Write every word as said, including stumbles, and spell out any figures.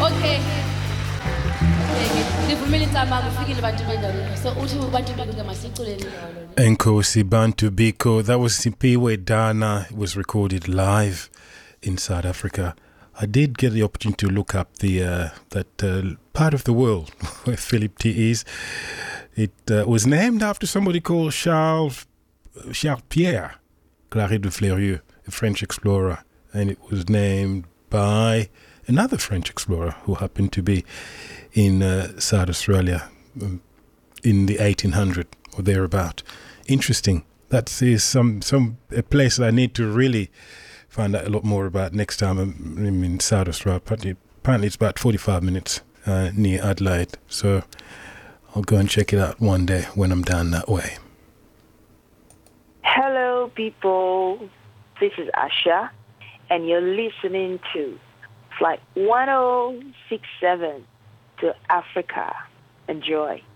Okay. Enkosi Bantu Biko. That was Sipiwe Dana. It was recorded live in South Africa. I did get the opportunity to look up the uh, that uh, part of the world where Philip T is. It uh, was named after somebody called Charles Charles Pierre Claret de Fleurieu, a French explorer, and it was named by another French explorer who happened to be in uh, South Australia um, in the eighteen hundreds or thereabout. Interesting. That is some some a place that I need to really find out a lot more about next time I'm, I'm in South Australia. Apparently, apparently it's about forty-five minutes uh, near Adelaide. So I'll go and check it out one day when I'm down that way. Hello, people. This is Asha, and you're listening to Flight one oh six seven to Africa. Enjoy.